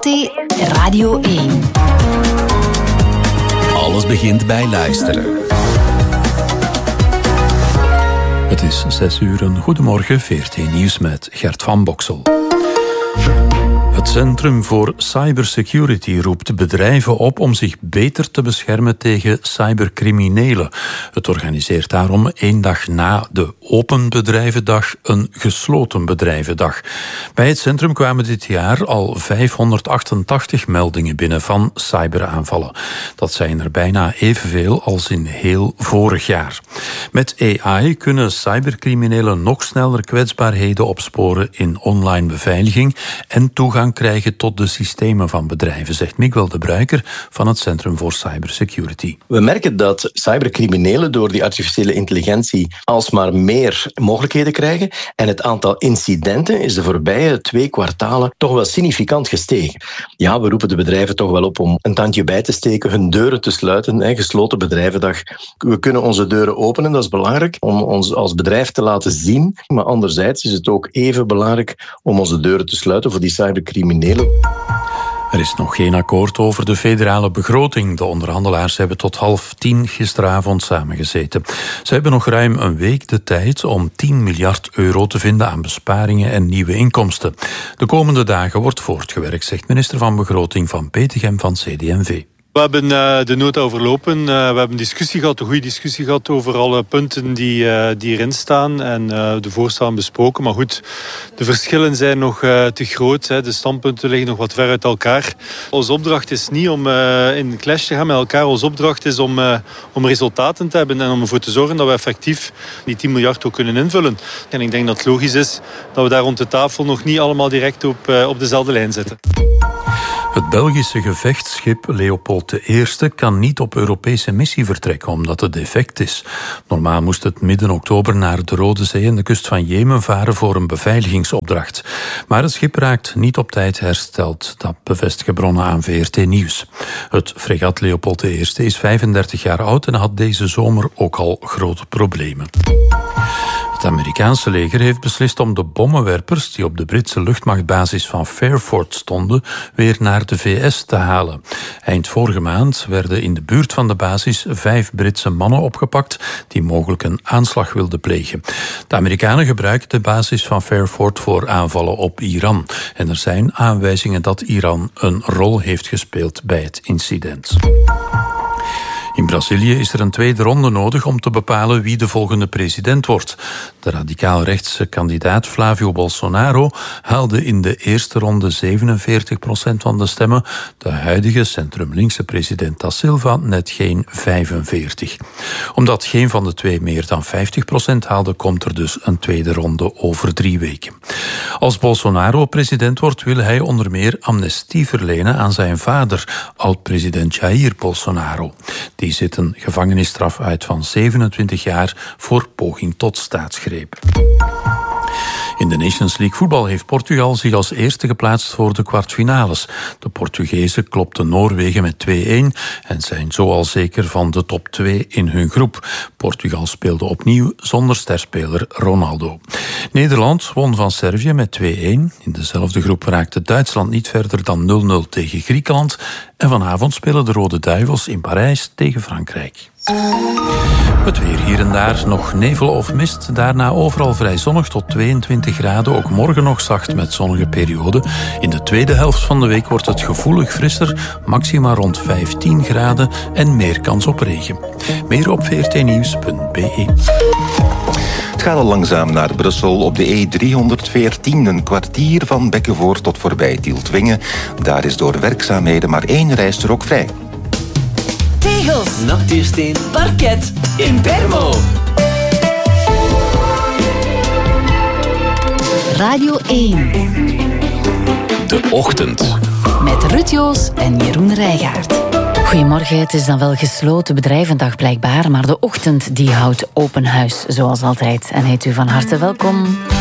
VRT Radio 1. Alles begint bij luisteren. Het is 6:00. Goedemorgen, VRT Nieuws met Gert van Boksel. Het Centrum voor Cybersecurity roept bedrijven op om zich beter te beschermen tegen cybercriminelen. Het organiseert daarom 1 dag na de Open Bedrijvendag een Gesloten Bedrijvendag. Bij het centrum kwamen dit jaar al 588 meldingen binnen van cyberaanvallen. Dat zijn er bijna evenveel als in heel vorig jaar. Met AI kunnen cybercriminelen nog sneller kwetsbaarheden opsporen in online beveiliging en toegang krijgen tot de systemen van bedrijven, zegt Miguel de Bruiker van het Centrum voor Cybersecurity. We merken dat cybercriminelen door die artificiële intelligentie alsmaar meer mogelijkheden krijgen en het aantal incidenten is de voorbije 2 kwartalen toch wel significant gestegen. Ja, we roepen de bedrijven toch wel op om een tandje bij te steken, hun deuren te sluiten, gesloten bedrijvendag. We kunnen onze deuren openen, dat is belangrijk om ons als bedrijf te laten zien, maar anderzijds is het ook even belangrijk om onze deuren te sluiten voor die cybercriminelen. Er is nog geen akkoord over de federale begroting. De onderhandelaars hebben tot 9:30 gisteravond samengezeten. Ze hebben nog ruim een week de tijd om 10 miljard euro te vinden aan besparingen en nieuwe inkomsten. De komende dagen wordt voortgewerkt, zegt minister van Begroting van Petegem van CD&V. We hebben de nota overlopen. We hebben een goede discussie gehad over alle punten die erin staan en de voorstellen besproken. Maar goed, de verschillen zijn nog te groot. De standpunten liggen nog wat ver uit elkaar. Onze opdracht is niet om in clash te gaan met elkaar. Onze opdracht is om resultaten te hebben en om ervoor te zorgen dat we effectief die 10 miljard ook kunnen invullen. En ik denk dat het logisch is dat we daar rond de tafel nog niet allemaal direct op dezelfde lijn zitten. Het Belgische gevechtsschip Leopold I kan niet op Europese missie vertrekken omdat het defect is. Normaal moest het midden oktober naar de Rode Zee en de kust van Jemen varen voor een beveiligingsopdracht. Maar het schip raakt niet op tijd hersteld. Dat bevestigen bronnen aan VRT Nieuws. Het fregat Leopold I is 35 jaar oud en had deze zomer ook al grote problemen. Het Amerikaanse leger heeft beslist om de bommenwerpers die op de Britse luchtmachtbasis van Fairford stonden weer naar de VS te halen. Eind vorige maand werden in de buurt van de basis 5 Britse mannen opgepakt die mogelijk een aanslag wilden plegen. De Amerikanen gebruiken de basis van Fairford voor aanvallen op Iran. En er zijn aanwijzingen dat Iran een rol heeft gespeeld bij het incident. In Brazilië is er een tweede ronde nodig om te bepalen wie de volgende president wordt. De radicaal-rechtse kandidaat Flávio Bolsonaro haalde in de eerste ronde 47% van de stemmen. De huidige centrum-linkse president Da Silva net geen 45%. Omdat geen van de twee meer dan 50% haalde, komt er dus een tweede ronde over 3 weken. Als Bolsonaro president wordt, wil hij onder meer amnestie verlenen aan zijn vader, oud-president Jair Bolsonaro. Die zit een gevangenisstraf uit van 27 jaar voor poging tot staatsgreep. In de Nations League voetbal heeft Portugal zich als eerste geplaatst voor de kwartfinales. De Portugezen klopten Noorwegen met 2-1 en zijn zo al zeker van de top 2 in hun groep. Portugal speelde opnieuw zonder sterspeler Ronaldo. Nederland won van Servië met 2-1. In dezelfde groep raakte Duitsland niet verder dan 0-0 tegen Griekenland. En vanavond spelen de Rode Duivels in Parijs tegen Frankrijk. Het weer hier en daar nog nevel of mist. Daarna overal vrij zonnig tot 22 graden. Ook morgen nog zacht met zonnige perioden. In de tweede helft van de week wordt het gevoelig frisser. Maxima rond 15 graden en meer kans op regen. Meer op vrtnieuws.be. Het gaat al langzaam naar Brussel op de E314, een kwartier van Bekkenvoort tot voorbij Tieltwingen. Daar is door werkzaamheden maar 1 rijstrook vrij. Tegels, natuursteen, parket, Impermo. Radio 1. De Ochtend. Met Ruud Joos en Jeroen Rijgaard. Goedemorgen, het is dan wel gesloten bedrijvendag blijkbaar, maar de ochtend die houdt open huis, zoals altijd. En heet u van harte welkom.